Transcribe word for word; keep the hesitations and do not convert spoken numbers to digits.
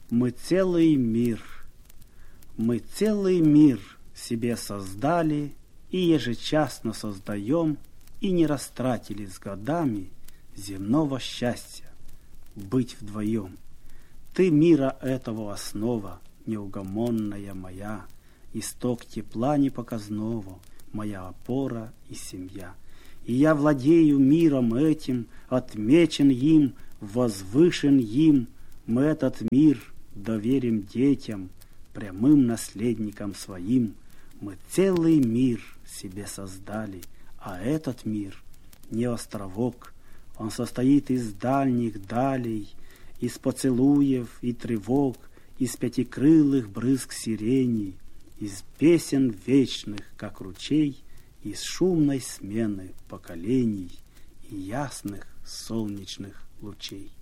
Мы целый мир, мы целый мир себе создали и ежечасно создаем, и не растратили с годами земного счастья быть вдвоем. Ты мира этого основа, неугомонная моя, исток тепла непоказного, моя опора и семья. И я владею миром этим, отмечен им, возвышен им. Мы этот мир доверим детям, прямым наследникам своим. Мы целый мир себе создали, а этот мир не островок. Он состоит из дальних далей, из поцелуев и тревог, из пятикрылых брызг сирени, из песен вечных, как ручей, из шумной смены поколений и ясных солнечных лучей.